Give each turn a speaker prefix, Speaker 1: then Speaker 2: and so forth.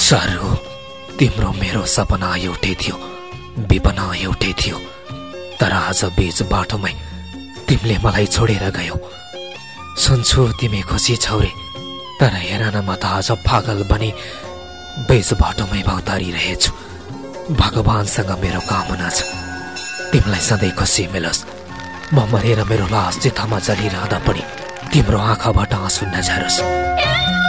Speaker 1: सारू, तिम्रो मेरो सपना एउटै थियो, विपना एउटै थियो। तर आज बीच बाटोमै तिमीले मलाई छोडेर गयौ। सुन्छु तिमी खुसी छौ रे, तर हेर न म त आज पागल बनी बीच बाटोमै भौतारिरहेछु। भगवानसँग मेरो कामना छ तिमीलाई सधैँ खुसी मिलोस्। म मरेर मेरो लास चितामा जलिरहँदा पनि तिम्रो आँखाबाट आँसु नझरोस्।